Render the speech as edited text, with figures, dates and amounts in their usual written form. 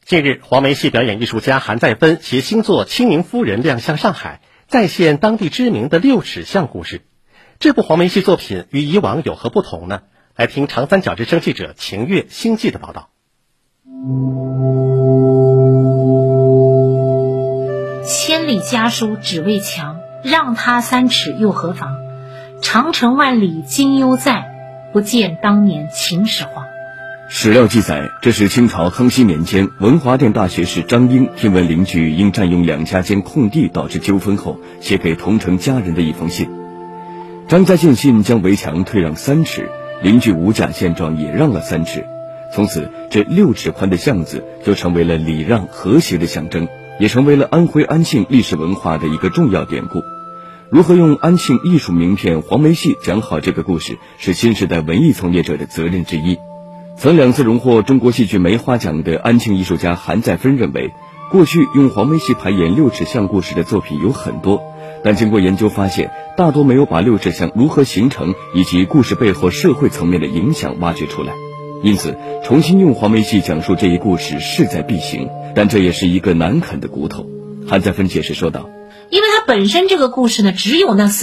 近日，黄梅戏表演艺术家韩再芬携新作《清明夫人》亮相上海，再现当地知名的六尺巷故事。这部黄梅戏作品与以往有何不同呢？来听长三角之声记者秦月、星记的报道。 千里家书只为墙，让他3尺又何妨？长城万里今犹在，不见当年秦始皇。 史料记载，这是清朝康熙年间文华殿大学士张英听闻邻居因占用2家间空地导致纠纷后，写给同城家人的一封信。张家见信将围墙退让3尺，邻居吴家见状也让了3尺。从此，这6尺宽的巷子就成为了礼让和谐的象征，也成为了安徽安庆历史文化的一个重要典故。如何用安庆艺术名片黄梅戏讲好这个故事，是新时代文艺从业者的责任之一。曾2次荣获中国戏剧梅花奖的安庆艺术家韩再芬认为，过去用黄梅戏排演6尺巷故事的作品有很多，但经过研究发现，大多没有把6尺巷如何形成以及故事背后社会层面的影响挖掘出来。因此，重新用黄梅戏讲述这一故事势在必行，但这也是一个难啃的骨头。韩再芬解释说道： 因为它本身这个故事呢，只有那